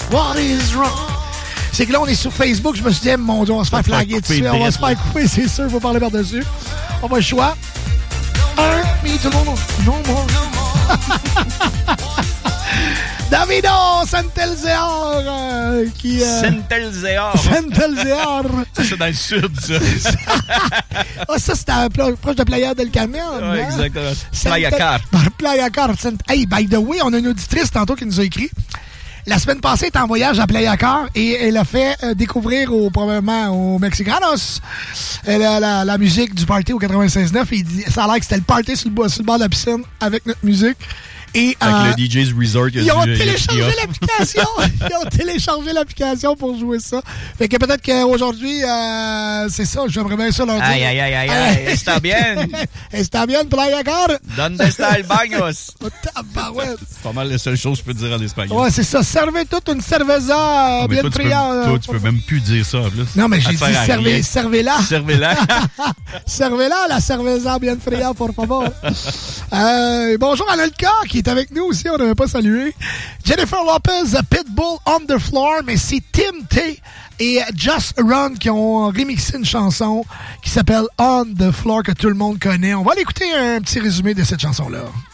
What is wrong? C'est que là, on est sur Facebook. Je me suis dit, mon Dieu, on va se faire flaguer dessus. On va se faire couper, c'est sûr. Il faut parler par-dessus. On va le choix. Me, tout le monde. Non, moi. Davido Santelzeor qui... Santelzeor. Santelzeor. Ça, c'est dans le sud, ça. Ah, ça, c'était proche de Playa del Carmen. Oui, exactement. Playa Car. Playa Car. Hey, by the way, on a une auditrice tantôt qui nous a écrit. La semaine passée, elle était en voyage à Playa Car et elle a fait découvrir probablement aux Mexicanos la musique du party au 96.9. Et ça a l'air que c'était le party sur le bord de la piscine avec notre musique. Et, avec le DJ's Resort. Ils ont téléchargé l'application. Ils ont téléchargé l'application pour jouer ça. Fait que peut-être qu'aujourd'hui, c'est ça, j'aimerais bien ça leur dire. Ay, está bien. Está bien, Playa Car. Donde está el baños? C'est pas mal la seule chose que je peux dire en espagnol. Ouais, c'est ça. Servez toute une cerveza bien friande. Toi, tu peux même plus dire ça, en plus. Non, mais j'ai dit servez-la. Servez-la. Servez-la, la cerveza bien friande, por favor. Bonjour à Nolka, qui est avec nous aussi, on n'avait pas salué. Jennifer Lopez, Pitbull, On the Floor, mais c'est Tim T et Just Run qui ont remixé une chanson qui s'appelle On the Floor que tout le monde connaît. On va aller écouter un petit résumé de cette chanson-là.